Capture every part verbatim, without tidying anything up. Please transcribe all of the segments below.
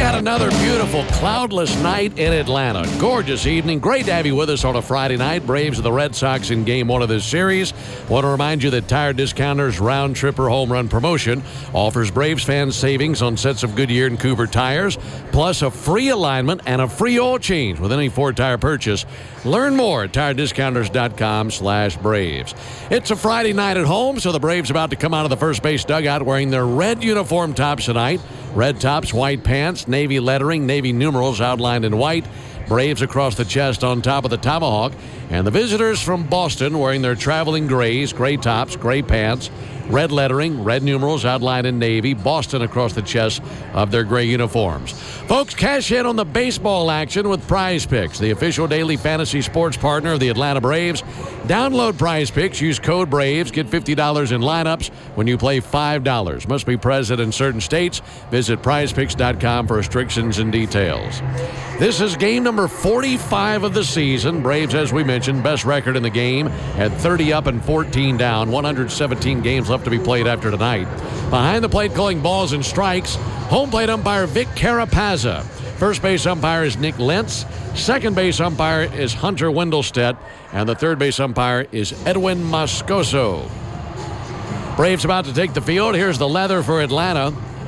got another beautiful cloudless night in Atlanta. Gorgeous evening. Great to have you with us on a Friday night. Braves of the Red Sox in game one of this series. Want to remind you that Tire Discounters Round Tripper Home Run Promotion offers Braves fans savings on sets of Goodyear and Cooper tires, plus a free alignment and a free oil change with any Ford tire purchase. Learn more at tire discounters dot com slash Braves. It's a Friday night at home, so the Braves about to come out of the first base dugout wearing their red uniform tops tonight. Red tops, white pants, navy lettering, navy numerals outlined in white. Braves across the chest on top of the tomahawk. And the visitors from Boston wearing their traveling grays, gray tops, gray pants, red lettering, red numerals outlined in navy. Boston across the chest of their gray uniforms. Folks, cash in on the baseball action with Prize Picks, the official daily fantasy sports partner of the Atlanta Braves. Download Prize Picks, use code BRAVES, get fifty dollars in lineups when you play five dollars. Must be present in certain states. Visit prize picks dot com for restrictions and details. This is game number forty-five of the season. Braves, as we mentioned, best record in the game at thirty up and fourteen down. one hundred seventeen games left to be played after tonight. Behind the plate calling balls and strikes, home plate umpire Vic Carapazza. First base umpire is Nick Lentz. Second base umpire is Hunter Wendelstedt. And the third base umpire is Edwin Moscoso. Braves about to take the field. Here's the leather for Atlanta.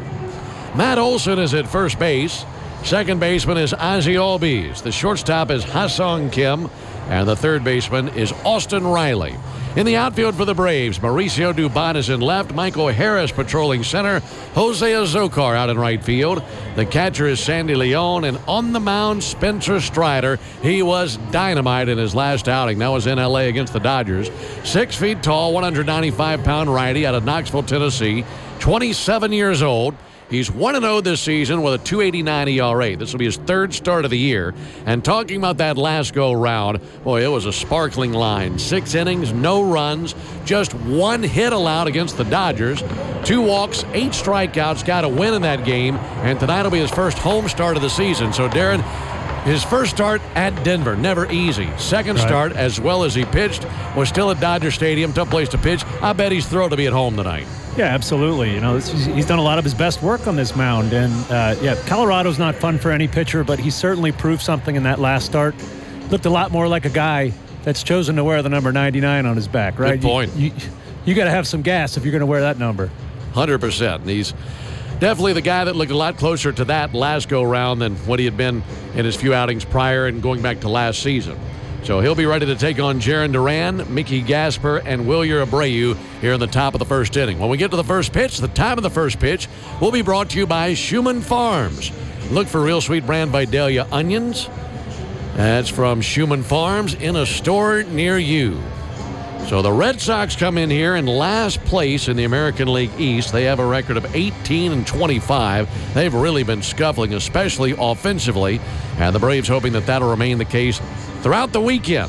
Matt Olson is at first base. Second baseman is Ozzie Albies. The shortstop is Ha-Sung Kim. And the third baseman is Austin Riley. In the outfield for the Braves, Mauricio Dubon is in left, Michael Harris patrolling center, Jose Azocar out in right field. The catcher is Sandy Leon, and on the mound, Spencer Strider. He was dynamite in his last outing. That was in L A against the Dodgers. Six feet tall, one hundred ninety-five pound righty out of Knoxville, Tennessee, twenty-seven years old. He's one and oh this season with a two eighty-nine E R A. This will be his third start of the year. And talking about that last go-round, boy, it was a sparkling line. Six innings, no runs, just one hit allowed against the Dodgers. Two walks, eight strikeouts, got a win in that game. And tonight will be his first home start of the season. So, Darren, his first start at Denver, never easy. Second right. start, as well as he pitched, was still at Dodger Stadium. Tough place to pitch. I bet he's thrilled to be at home tonight. Yeah, absolutely. You know, he's done a lot of his best work on this mound. And, uh, yeah, Colorado's not fun for any pitcher, but he certainly proved something in that last start. Looked a lot more like a guy that's chosen to wear the number ninety-nine on his back, right? Good point. You, you, you got to have some gas if you're going to wear that number. one hundred percent. And he's definitely the guy that looked a lot closer to that last go-round than what he had been in his few outings prior and going back to last season. So he'll be ready to take on Jarren Duran, Mickey Gasper, and Wilyer Abreu here in the top of the first inning. When we get to the first pitch, the time of the first pitch will be brought to you by Schumann Farms. Look for Real Sweet Brand Vidalia onions. That's from Schumann Farms in a store near you. So the Red Sox come in here in last place in the American League East. They have a record of eighteen and twenty-five. They've really been scuffling, especially offensively. And the Braves hoping that that'll remain the case throughout the weekend.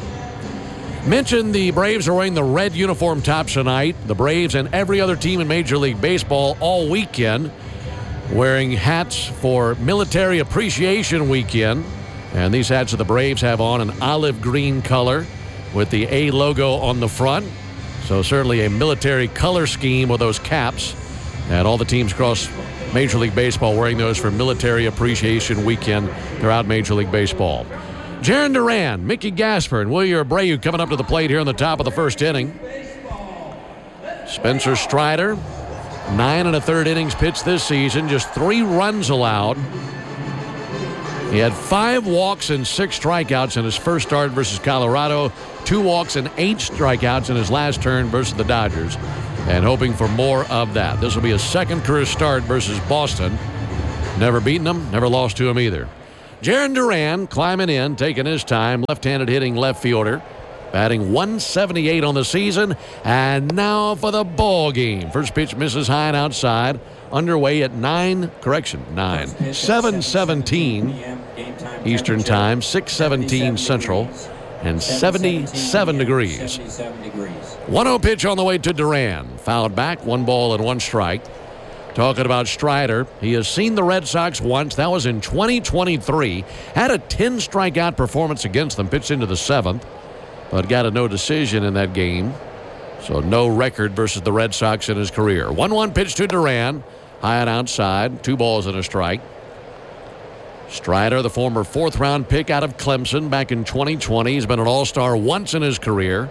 Mentioned the Braves are wearing the red uniform tops tonight. The Braves and every other team in Major League Baseball all weekend wearing hats for Military Appreciation Weekend. And these hats of the Braves have on an olive green color with the A logo on the front. So certainly a military color scheme with those caps. And all the teams across Major League Baseball wearing those for Military Appreciation Weekend throughout Major League Baseball. Jarren Duran, Mickey Gasper, and Wilyer Abreu coming up to the plate here in the top of the first inning. Spencer Strider, nine and a third innings pitched this season, just three runs allowed. He had five walks and six strikeouts in his first start versus Colorado, two walks and eight strikeouts in his last turn versus the Dodgers, and hoping for more of that. This will be his second career start versus Boston. Never beaten them, never lost to him either. Jarren Duran climbing in, taking his time, left-handed hitting left fielder, batting one seventy-eight on the season, and now for the ball game. First pitch misses high and outside. Underway at nine, correction, nine, seven seventeen Eastern Time, six seventeen Central, and seventy-seven degrees. one oh pitch on the way to Duran. Fouled back, one ball and one strike. Talking about Strider, he has seen the Red Sox once. That was in twenty twenty-three. Had a ten strikeout performance against them, pitched into the seventh, but got a no decision in that game. So no record versus the Red Sox in his career. one one pitch to Duran. High and outside. Two balls and a strike. Strider, the former fourth-round pick out of Clemson back in twenty twenty. He's been an all-star once in his career.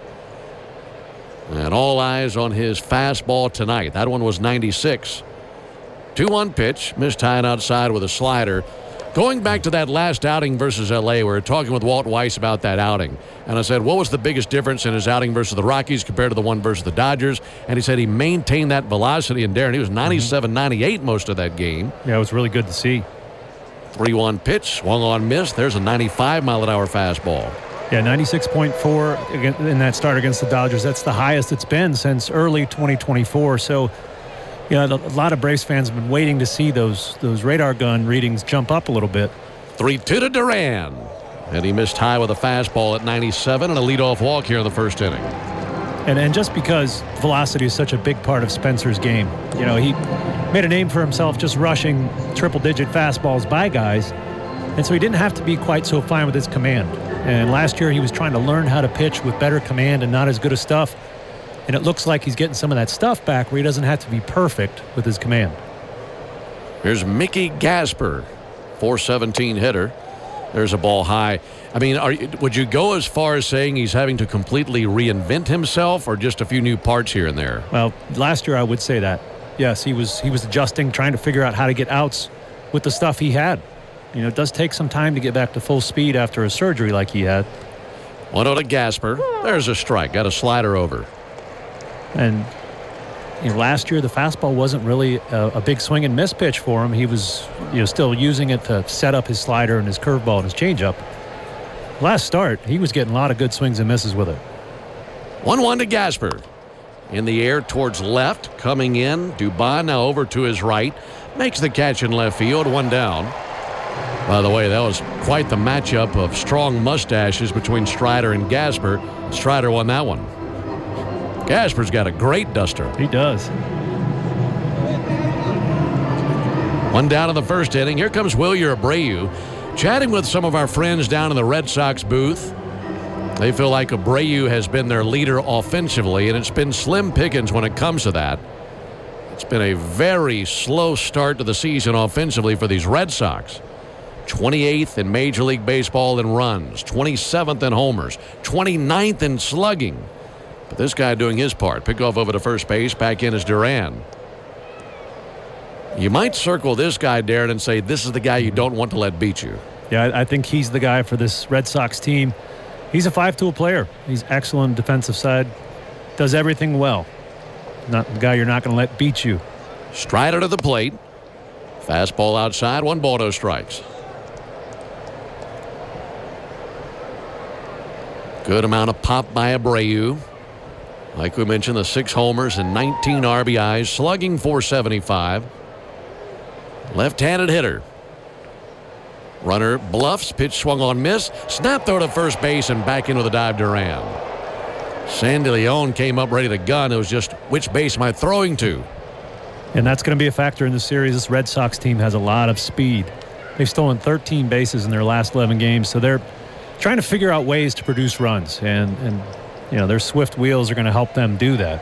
And all eyes on his fastball tonight. That one was ninety-six. two one pitch. Missed high and outside with a slider. Going back to that last outing versus L A, we were talking with Walt Weiss about that outing. And I said, what was the biggest difference in his outing versus the Rockies compared to the one versus the Dodgers? And he said he maintained that velocity. And Darren, he was ninety-seven, ninety-eight most of that game. Yeah, it was really good to see. three one pitch, swung on, missed. There's a ninety-five mile an hour fastball. Yeah, ninety-six point four in that start against the Dodgers. That's the highest it's been since early twenty twenty-four. So, yeah, a lot of Braves fans have been waiting to see those those radar gun readings jump up a little bit. three two to Duran. And he missed high with a fastball at ninety-seven and a leadoff walk here in the first inning. And and just because velocity is such a big part of Spencer's game, you know, he made a name for himself just rushing triple-digit fastballs by guys, and so he didn't have to be quite so fine with his command. And last year he was trying to learn how to pitch with better command and not as good a stuff, and it looks like he's getting some of that stuff back where he doesn't have to be perfect with his command. Here's Mickey Gasper, four seventeen hitter. There's a ball high. I mean, are, would you go as far as saying he's having to completely reinvent himself or just a few new parts here and there? Well, last year I would say that. Yes, he was he was adjusting, trying to figure out how to get outs with the stuff he had. You know, it does take some time to get back to full speed after a surgery like he had. one oh to Gasper. There's a strike. Got a slider over. And you know, last year the fastball wasn't really a, a big swing and miss pitch for him. He was, you know, still using it to set up his slider and his curveball and his changeup. Last start, he was getting a lot of good swings and misses with it. one one to Gasper. In the air towards left, coming in. Dubon now over to his right. Makes the catch in left field, one down. By the way, that was quite the matchup of strong mustaches between Strider and Gasper. Strider won that one. Gasper's got a great duster. He does. One down in the first inning. Here comes Wilyer Abreu, chatting with some of our friends down in the Red Sox booth. They feel like Abreu has been their leader offensively, and it's been slim pickings when it comes to that. It's been a very slow start to the season offensively for these Red Sox. twenty-eighth in Major League Baseball in runs, twenty-seventh in homers, twenty-ninth in slugging. But this guy doing his part. Pickoff over to first base. Back in is Duran. You might circle this guy, Darren, and say this is the guy you don't want to let beat you. Yeah, I think he's the guy for this Red Sox team. He's a five-tool player. He's excellent defensive side. Does everything well. Not the guy you're not going to let beat you. Strider to the plate. Fastball outside. One ball, no strikes. Good amount of pop by Abreu. Like we mentioned, the six homers and nineteen R B Is, slugging four seventy-five. Left-handed hitter. Runner bluffs, pitch swung on, miss. Snap throw to first base and back in with a dive Duran. Sandy Leon came up ready to gun. It was just which base am I throwing to? And that's going to be a factor in the series. This Red Sox team has a lot of speed. They've stolen thirteen bases in their last eleven games, so they're trying to figure out ways to produce runs, and and you know, their swift wheels are going to help them do that.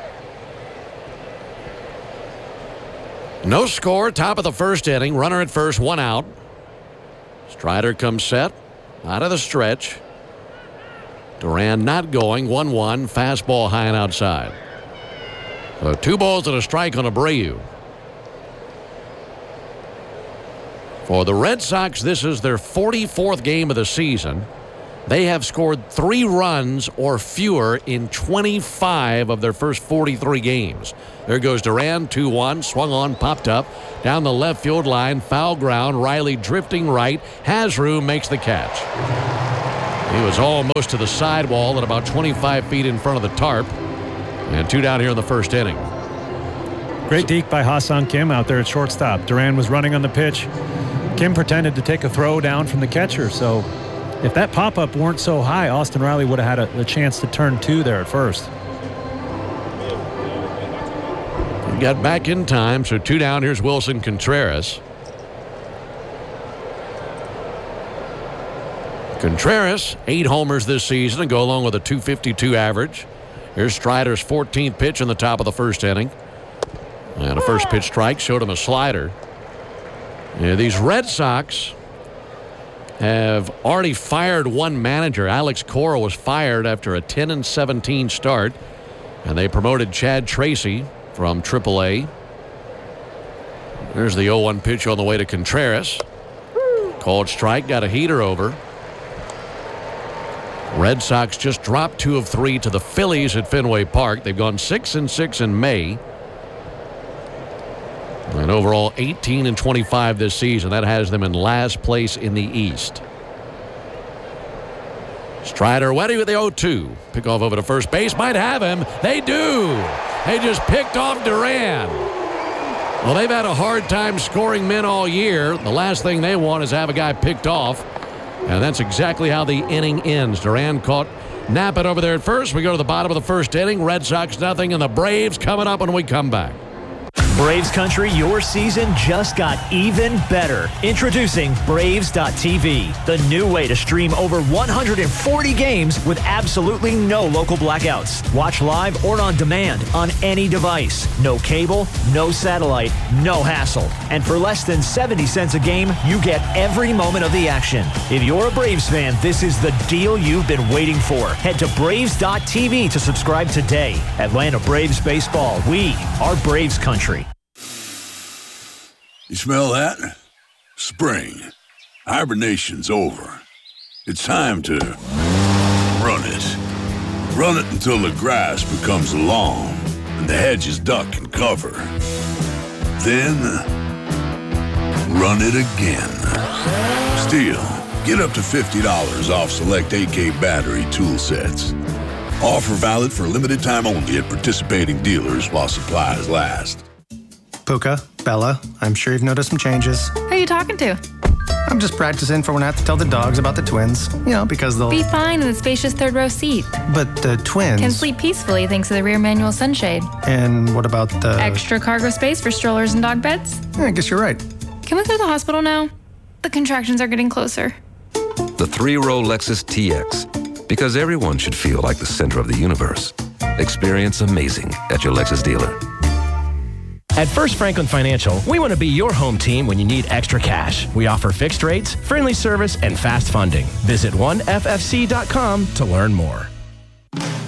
No score, top of the first inning. Runner at first, one out. Strider comes set, out of the stretch. Duran not going, one one. Fastball high and outside. So two balls and a strike on Abreu. For the Red Sox, this is their forty-fourth game of the season. They have scored three runs or fewer in twenty-five of their first forty-three games. There goes Duran, two one, swung on, popped up, down the left field line, foul ground, Riley drifting right, has room, makes the catch. He was almost to the sidewall at about twenty-five feet in front of the tarp, and two down here in the first inning. Great deke by Ha-Seong Kim out there at shortstop. Duran was running on the pitch. Kim pretended to take a throw down from the catcher, so if that pop-up weren't so high, Austin Riley would have had a, a chance to turn two there at first. He got back in time, so two down. Here's Wilson Contreras. Contreras, eight homers this season and go along with a two fifty-two average. Here's Strider's fourteenth pitch in the top of the first inning. And a first pitch strike showed him a slider. Yeah, these Red Sox have already fired one manager. Alex Cora was fired after a ten and seventeen start, and they promoted Chad Tracy from triple A. There's the oh one pitch on the way to Contreras. Called strike, got a heater over. Red Sox just dropped two of three to the Phillies at Fenway Park. They've gone six and six in May. And overall eighteen and twenty-five this season. That has them in last place in the East. Strider Weddy with the oh two. Pickoff over to first base. Might have him. They do. They just picked off Duran. Well, they've had a hard time scoring men all year. The last thing they want is have a guy picked off. And that's exactly how the inning ends. Duran caught Nappet over there at first. We go to the bottom of the first inning. Red Sox nothing, and the Braves coming up when we come back. Braves Country, your season just got even better. Introducing Braves dot T V, the new way to stream over one hundred forty games with absolutely no local blackouts. Watch live or on demand on any device. No cable, no satellite, no hassle. And for less than seventy cents a game, you get every moment of the action. If you're a Braves fan, this is the deal you've been waiting for. Head to Braves dot T V to subscribe today. Atlanta Braves Baseball. We are Braves Country. You smell that? Spring. Hibernation's over. It's time to run it. Run it until the grass becomes long and the hedges duck and cover. Then, run it again. Stihl, get up to fifty dollars off select A K battery tool sets. Offer valid for a limited time only at participating dealers while supplies last. Puka, Bella, I'm sure you've noticed some changes. Who are you talking to? I'm just practicing for when I have to tell the dogs about the twins. You know, because they'll... Be fine in the spacious third row seat. But the twins... Can sleep peacefully thanks to the rear manual sunshade. And what about the... Extra cargo space for strollers and dog beds? Yeah, I guess you're right. Can we go to the hospital now? The contractions are getting closer. The three-row Lexus T X. Because everyone should feel like the center of the universe. Experience amazing at your Lexus dealer. At First Franklin Financial, we want to be your home team when you need extra cash. We offer fixed rates, friendly service, and fast funding. Visit one F F C dot com to learn more.